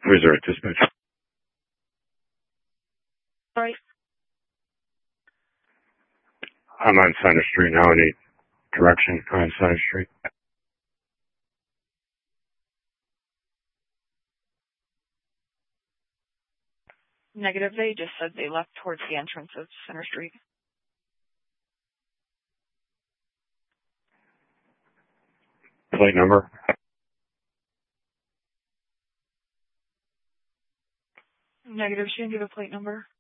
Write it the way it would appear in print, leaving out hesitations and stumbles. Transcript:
Reserve dispatch. Sorry. I'm on Center Street now. I need direction on Center Street. Negative. They just said they left towards the entrance of Center Street. Plate number? Negative. She didn't give a plate number.